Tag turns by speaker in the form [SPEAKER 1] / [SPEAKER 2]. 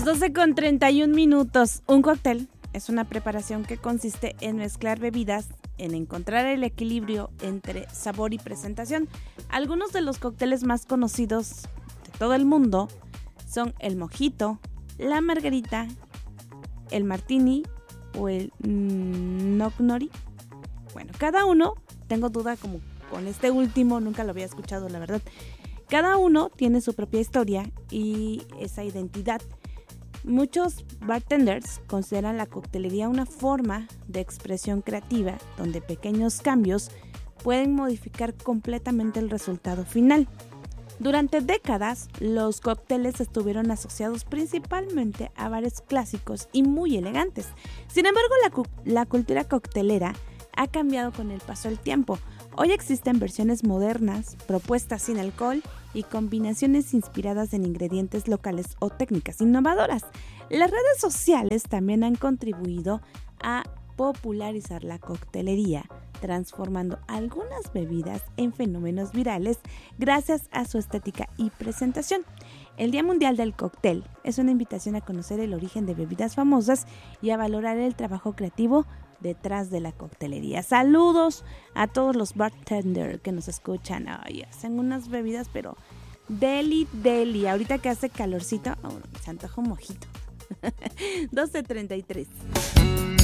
[SPEAKER 1] 12:31. Un cóctel es una preparación que consiste en mezclar bebidas, en encontrar el equilibrio entre sabor y presentación. Algunos de los cócteles más conocidos de todo el mundo son el mojito, la margarita, el martini o el knock-nori. Bueno, cada uno, tengo duda como con este último, nunca lo había escuchado, la verdad. Cada uno tiene su propia historia y esa identidad. Muchos bartenders consideran la coctelería una forma de expresión creativa donde pequeños cambios pueden modificar completamente el resultado final. Durante décadas, los cócteles estuvieron asociados principalmente a bares clásicos y muy elegantes. Sin embargo, la cultura coctelera ha cambiado con el paso del tiempo. Hoy existen versiones modernas, propuestas sin alcohol y combinaciones inspiradas en ingredientes locales o técnicas innovadoras. Las redes sociales también han contribuido a popularizar la coctelería, transformando algunas bebidas en fenómenos virales gracias a su estética y presentación. El Día Mundial del Cóctel es una invitación a conocer el origen de bebidas famosas y a valorar el trabajo creativo detrás de la coctelería. Saludos a todos los bartenders que nos escuchan. Ay, hacen unas bebidas pero deli. Ahorita que hace calorcito, se antoja un mojito. 12:33.